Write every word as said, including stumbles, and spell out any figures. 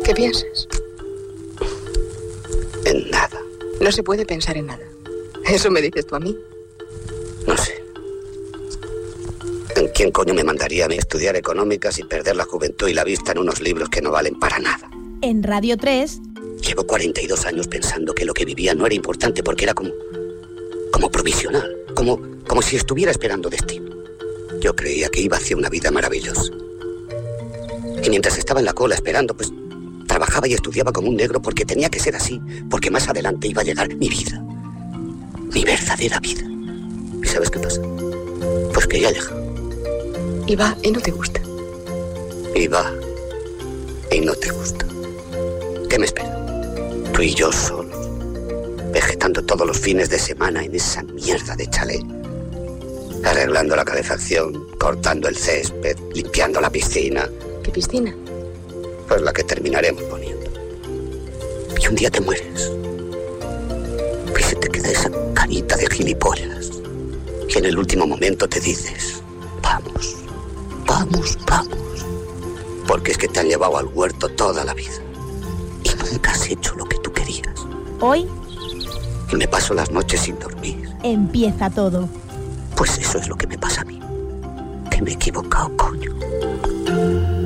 ¿Qué piensas? En nada. No se puede pensar en nada. ¿Eso me dices tú a mí? No sé. ¿En quién coño me mandaría a mí estudiar económicas y perder la juventud y la vista en unos libros que no valen para nada? En Radio tres... Llevo cuarenta y dos años pensando que lo que vivía no era importante porque era como... como provisional. Como, como si estuviera esperando destino. Yo creía que iba hacia una vida maravillosa. Y mientras estaba en la cola esperando, pues... trabajaba y estudiaba como un negro porque tenía que ser así. Porque más adelante iba a llegar mi vida. Mi verdadera vida. ¿Y sabes qué pasa? Pues que ya ha llegado. Y va y no te gusta. Y va y no te gusta. ¿Qué me espera? Tú y yo solos, vegetando todos los fines de semana en esa mierda de chalet, arreglando la calefacción, cortando el césped, limpiando la piscina. ¿Qué piscina? Pues la que terminaremos poniendo. Y un día te mueres. Y se te queda esa carita de gilipollas. Y en el último momento te dices, vamos, vamos, vamos. Porque es que te han llevado al huerto toda la vida. Y nunca has hecho lo que tú querías. Hoy... Y me paso las noches sin dormir. Empieza todo. Pues eso es lo que me pasa a mí. Que me he equivocado, coño.